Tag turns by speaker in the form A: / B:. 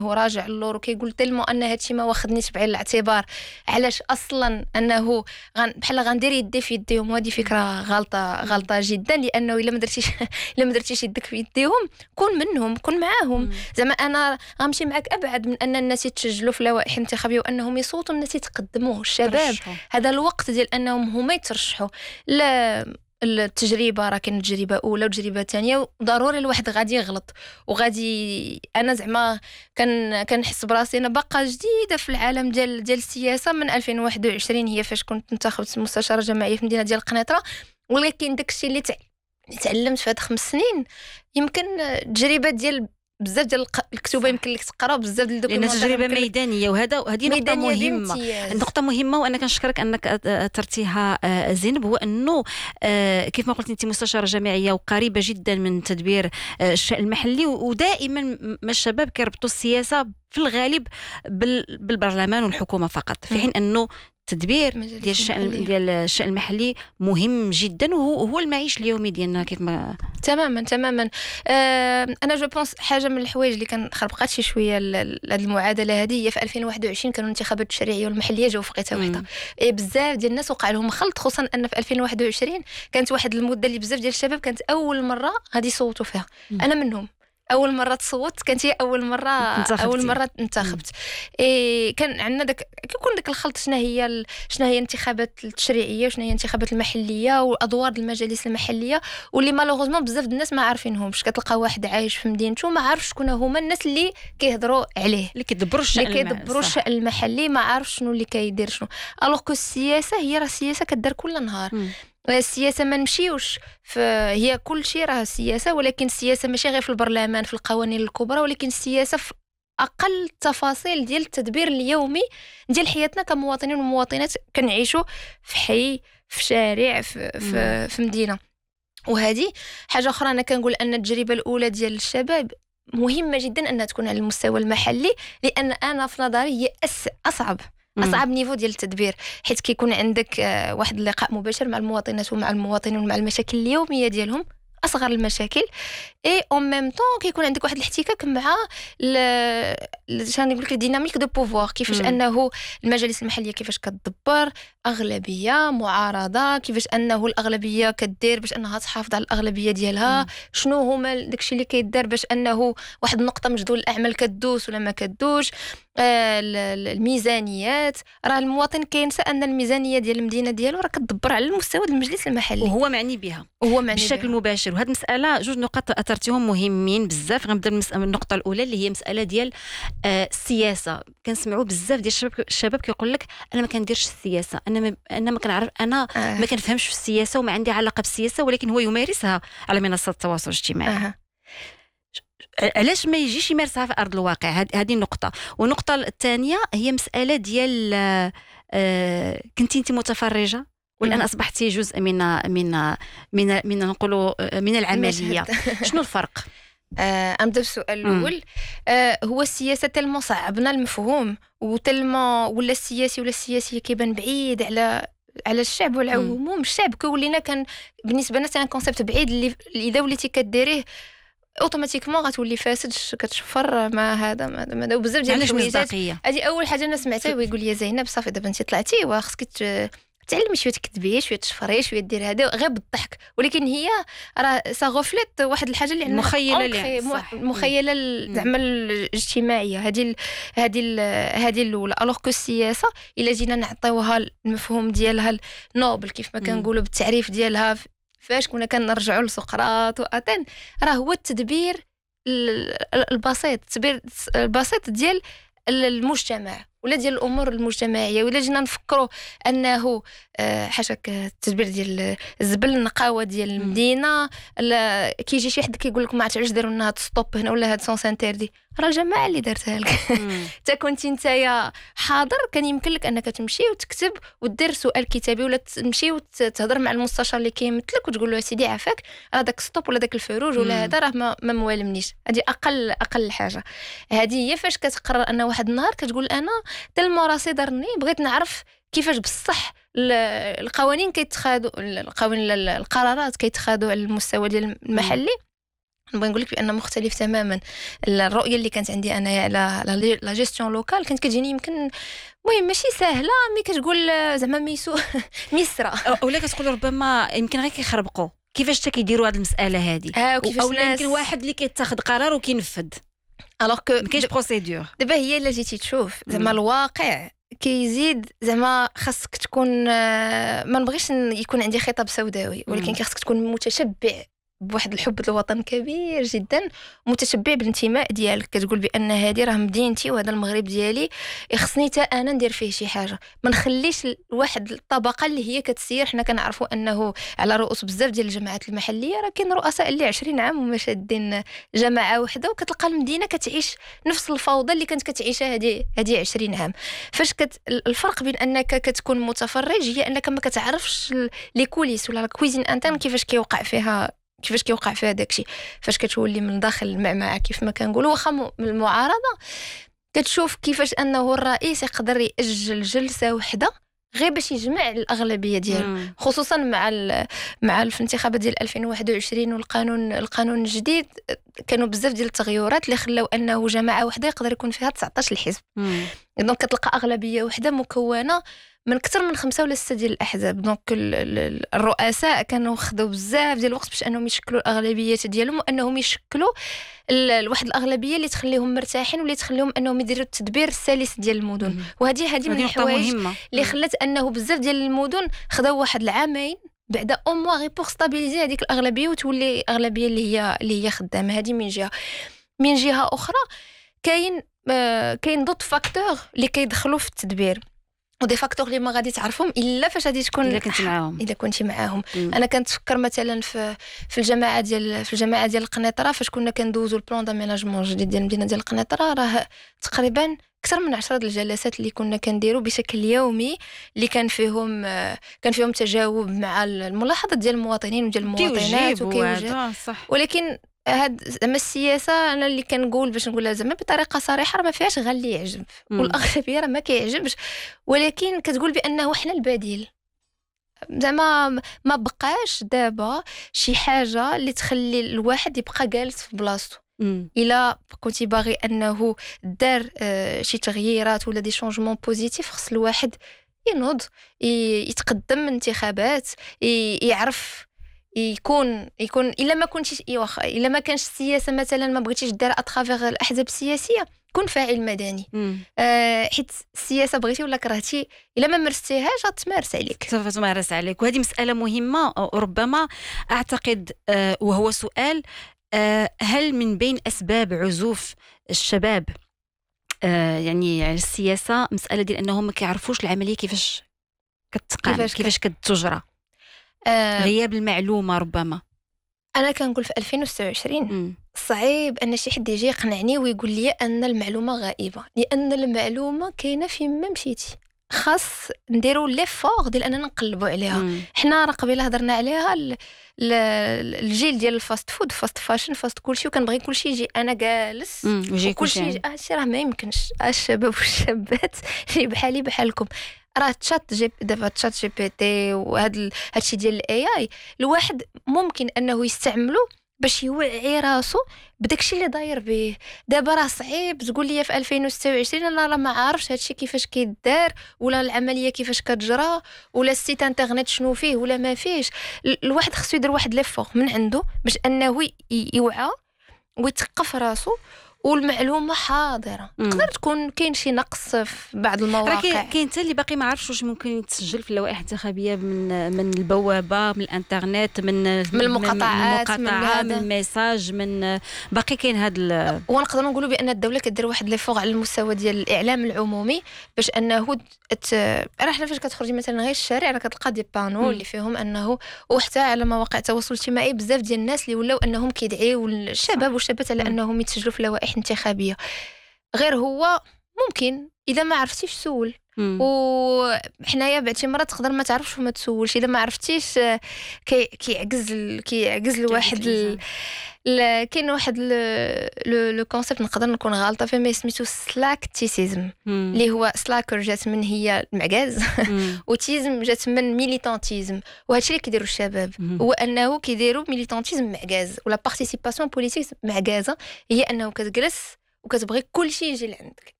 A: هو راجع اللور وكيقول تلمو ان هادشي ما واخدنيش بعين الاعتبار، علاش اصلا انه بحال غندير يدي في يديهم. وهذه فكره غلطه جدا، لانه الا ما درتيش الا ما درتيش يدك في يديهم كون منهم، كون معاهم. زعما انا غنمشي معاك ابعد من ان الناس يتسجلوا في لوائح انتخابيه وانهم يصوتوا، الناس يتقدموا، الشباب هذا الوقت ديال انهم هما يترشحوا. لا التجربه راه كاين تجربه اولى وتجربه ثانيه، وضروري الواحد غادي يغلط وغادي. انا زعما كنحس براسي انا باقا جديده في العالم ديال السياسه من 2021، هي فاش كنت انتخبت مستشاره جماعيه في مدينه ديال القنيطره. ولكن داكشي اللي تعلمت في هاد 5 سنين يمكن التجربه ديال بزاف ديال الكتوبه يمكن لك تقرا بزاف ديال
B: الدوكيومنتات، لان تجربه ميدانيه. وهذه نقطه مهمه، نقطه مهمه، وانا كنشكرك انك اثرتيها زينب. هو انه كيف ما قلت انت مستشاره جامعيه وقريبه جدا من تدبير الشأن المحلي، ودائما ما الشباب كيربطوا السياسه في الغالب بالبرلمان والحكومه فقط، في حين انه التدبير ديال الشأن المحلي مهم جدا، وهو المعيش اليومي ديالنا. كيف ما
A: تماما انا جو بونس حاجه من الحوايج اللي كان خربقات شي شويه هذه المعادله هذه، هي في 2021 كانوا الانتخابات التشريعيه والمحليه جاوا في وقيته واحده. بزاف ديال الناس وقع لهم خلط، خصوصا ان في 2021 كانت واحد المده اللي بزاف ديال الشباب كانت اول مره غادي يصوتوا فيها. انا منهم، اول مره تصوت كانت هي اول مره انتخبت. كان عندنا كيكون داك الخلط، شنو هي الانتخابات التشريعيه وشنو هي الانتخابات المحليه وادوار المجالس المحليه، واللي مالوغوزمون بزاف الناس ما عارفينهمش. كتلقى واحد عايش في مدينته ما عارفش شكون هما الناس اللي كيهضروا عليه، اللي كيدبروا الشأن المحلي، ما عارفش شنو اللي كيدير شنو. الوغ كو السياسه هي راه السياسه كدار كل نهار. السياسه ما نمشيوش هي كل شيء راه السياسه، ولكن السياسه ماشي غير في البرلمان في القوانين الكبرى، ولكن السياسه في اقل التفاصيل ديال التدبير اليومي ديال حياتنا كمواطنين ومواطنات، كنعيشوا في حي، في شارع، في مدينه. وهذه حاجه اخرى، انا كنقول ان التجربه الاولى ديال الشباب مهمه جدا انها تكون على المستوى المحلي، لان انا في نظري هي اصعب نيفو ديال التدبير، حيت كيكون عندك واحد اللقاء مباشر مع المواطنات ومع المواطنين ومع المشاكل اليوميه ديالهم، اصغر المشاكل. اون ميم طون كيكون عندك واحد الاحتكاك مع شنو نقول لك الديناميك دو بوفوار، كيفاش انه المجالس المحليه كيفاش كتدبر، اغلبيه معارضه، كيفاش انه الاغلبيه كدير باش انها تحافظ على الاغلبيه ديالها، شنو هما داكشي اللي كيدار باش انه واحد النقطه من جدول الاعمال كدوس ولا ما كدوش. الميزانيات، راه المواطن كينسى ان الميزانيه ديال المدينه ديالو راه كتدبر على المستوى ديال المجلس المحلي،
B: وهو معني بها بشكل مباشر. وهذه المساله جوج نقاط اثرتيهم مهمين بزاف. غنبدا من النقطه الاولى اللي هي مساله ديال السياسه. كنسمعوا بزاف ديال الشباب كيقول لك انا ما كنديرش السياسه، انا ما كنعرف، انا ما كنفهمش في السياسه وما عندي علاقه بالسياسه، ولكن هو يمارسها على منصات التواصل الاجتماعي. علاش ما يجيش يمارسها في ارض الواقع؟ هذه النقطه. والنقطه الثانيه هي مساله ديال كنتي انت متفرجه والان اصبحتي جزء من نقولوا من العمليه. شنو الفرق؟
A: أبدأ بالسؤال الأول. هو السياسة تلمو صعبنا المفهوم، وتلمو ولا السياسي ولا السياسية كيبان بعيد على الشعب والعموم. الشعب كولينا كان بالنسبة لنا كان كونسيبت بعيد اللي إذا وليتي كديريه اوتوماتيكمون غتولي فاسد، كتشفر مع هذا وبزاف ديال الحوايجات. هذه اول حاجه انا سمعتها، ويقول لي زينب صافي دابا انت طلعتي وخصك تعلمي شويه تكذبي، شويه تشفري، شويه دير هذا غير بالضحك، ولكن هي راه سا غوفليت واحد الحاجه اللي عندنا مخيله زعما الاجتماعيه. هذه الاولى. الوغ كو السياسه الا جينا نعطيوها المفهوم ديالها النوبل كيف ما كنقولوا بالتعريف ديالها، فاش كنا كنرجعوا لسقراط واتن، راه هو التدبير البسيط ديال المجتمع ولا ديال الامور المجتمعيه. ولا جينا نفكروا انه حاشاك التدبير ديال الزبل، النقاوه ديال المدينه، كيجي شي حد كيقول لك ما عرفتش داروا لنا هاد ستوب هنا ولا هاد سونس انتردي، راه الجماعه اللي دارتها لك. حتى كنتي نتايا حاضر كان يمكن لك انك تمشي وتكتب ودير سؤال كتابي، ولا تمشي وتهضر مع المستشار اللي كيمثلك وتقول له سيدي عافاك راه داك ستوب ولا داك الفروج ولا هذا راه ما موالمنيش. هذه اقل حاجه. هذه هي فاش كتقرر ان واحد النهار كتقول انا تلمو راسي ضرني، بغيت نعرف كيفاش بصح القوانين كيتخادوا، القرارات كيتخادوا على المستوى ديال المحلي، نبغي نقول لك بان مختلف تماما. الرؤيه اللي كانت عندي انا على لا جيستيون لوكال كانت كتجيني يمكن المهم ماشي سهله، مي كتقول زعما ميسو ميسره،
B: ولا كتقول ربما يمكن غير كيخربقوا كيفاش حتى كيديروا هذه المساله هذه، او يمكن واحد اللي كيتاخذ قرار وكينفذ الوغ كو ما كاينش بروسيدور.
A: دابا هي الا جيتي تشوف زعما الواقع كيزيد، زعما خاصك تكون ما نبغيش يكون عندي خطاب سوداوي، ولكن خاصك تكون متشبع بواحد الحب الوطن كبير جدا، متشبع بالانتماء ديالك، كتقول بان هذه راه مدينتي وهذا المغرب ديالي، خصني حتى انا ندير فيه شي حاجه، ما نخليش واحد الطبقه اللي هي كتسير. حنا كنعرفوا انه على رؤوس بزاف ديال الجماعات المحليه راه كاين رؤساء اللي 20 عام وما شادين جماعه وحده، وكتلقى المدينه كتعيش نفس الفوضى اللي كانت كتعيشها هذه 20 عام. فاش الفرق بين انك كتكون متفرج هي انك ما كتعرفش لي كوليس ولا الكويزين انترن كيفاش كيوقع فيها داكشي. فاش كتولي من داخل المعمعة كيف ما كنقولوا، واخا من المعارضه كتشوف كيفاش انه الرئيس يقدر يأجل جلسه وحده غير باش يجمع الاغلبيه ديالو، خصوصا مع في الانتخابات ديال 2021 والقانون الجديد كانوا بزاف ديال التغيرات اللي خلاو انه جماعه وحده يقدر يكون فيها 19 الحزب. دونك كتلقى اغلبيه وحده مكونه من اكثر من 5 ولا 6 ديال الاحزاب. دونك الرؤساء كانوا خدوا بزاف ديال الوقت باش انهم يشكلوا الاغلبيات ديالهم، وانهم يشكلوا واحد الاغلبيه اللي تخليهم مرتاحين واللي تخليهم انهم يديروا التدبير السلس ديال المدن. وهذه من الحوايج اللي خلت انه بزاف ديال المدن خداو واحد العامين بعد موا غير بوغ ستابيليزي هذيك الاغلبيه وتولي اغلبيه اللي هي خدامه. هذه من جهه اخرى كاين ضد فاكتور اللي كيدخلوا في التدبير، ودي فاكتور اللي ما غادي تعرفهم الا فاش غادي تكون الا كنتي معاهم. انا كنتفكر مثلا في الجماعه ديال القنيطره، فاش كنا كندوزوا البلان داميناجمون جديد ديال المدينه ديال القنيطره، راه تقريبا اكثر من 10 الجلسات اللي كنا كنديروا بشكل يومي، اللي كان فيهم تجاوب مع الملاحظات ديال المواطنين وديال المواطنات وكيوجد. ولكن هاد زعما السياسه انا اللي كنقول باش نقولها زعما بطريقه صريحه راه ما فيهاش غير اللي يعجب والاغلبيه راه ما كيعجبش، ولكن كتقول بانه حنا البديل. زعما ما بقاش دابا شي حاجه اللي تخلي الواحد يبقى جالس في بلاصتو. الا كنتي باغي انه دار شي تغييرات ولا دي شونجمون بوزيتيف، خص الواحد ينوض يتقدم من انتخابات، يعرف يكون الا ما كنتيش الا ما كانش السياسه مثلا ما بغيتيش دار اترافيغ الاحزاب السياسيه، كون فاعل مدني. حيت السياسه بغيتي ولا كرهتي الا ما مارستيهاش غتمارس عليك،
B: سوف تمارس عليك. وهذه مساله مهمه ربما اعتقد، وهو سؤال هل من بين اسباب عزوف الشباب يعني على السياسه مساله ديال انهم ما كيعرفوش العمليه كيفاش كتقام، كيفاش كتجرى، غياب المعلومه. ربما
A: انا كنقول في 2026 صعيب ان شي حد يجي يقنعني ويقول لي ان المعلومه غائبه، لان المعلومه كاينه فين ما مشيتي. خاص نديروا ليفور ديال اننا نقلبوا عليها. حنا راه قبيله هضرنا عليها الجيل ديال الفاست فود، فاست فاشن، فاست كلشي، وكنبغي كلشي يجي انا جالس وكلشي يجي. هادشي راه ما يمكنش. الشباب والشابات اللي بحالي بحالكم راه دابا تشات جي بي تي هادشي ديال الاي اي، الواحد ممكن انه يستعمله باش يوعي راسو بداكشي اللي داير به. دابا راه صعيب تقول لي في 2026 انا راه ما عارفش هادشي كيفاش كيدار، ولا العمليه كيفاش كتجرى، ولا السيت انترنت شنو فيه ولا ما فيش. الواحد خصو يدير واحد ليفور من عنده باش انه يوعى ويتثقف راسو، والمعلومه حاضره. تقدر تكون كاين شي نقص في بعض المواقع،
B: كاين حتى اللي باقي ما عرفش واش ممكن يتسجل في اللوائح الانتخابيه من البوابه، من الانترنت، من
A: المقاطعات،
B: من الميساج، من باقي كاين هذا.
A: ونقدروا نقولوا بان الدوله كدير واحد ليفوغ على المستوى ديال الاعلام العمومي باش انه راه حنا فاش كتخرجي مثلا غير الشارع راه كتلقى دي بانو اللي فيهم انه، وحتى على مواقع التواصل الاجتماعي بزاف ديال الناس اللي ولاو انهم كيدعيو الشباب والشابات على انهم يتسجلوا في لوائح انتخابيه. غير هو ممكن اذا ما عرفتيش سول، وحنايا بعد شي مرات تقدر ما تعرفش وما تسولش الا ما عرفتيش كيعجز الواحد كاين واحد لو كونسيبت نقدر نكون غالطه فيه ما سميتو سلاكتيسيزم اللي هو سلاكر جات من هي المعجاز وتيزم جات من ميليتانتيزم وهادشي اللي كيديروا الشباب هو انه كيديروا ميليتانتيزم معجاز ولا بارتيسيباسيون بوليتيك معجازه هي انه كتجلس وكتبغي كل شيء يجي لعندك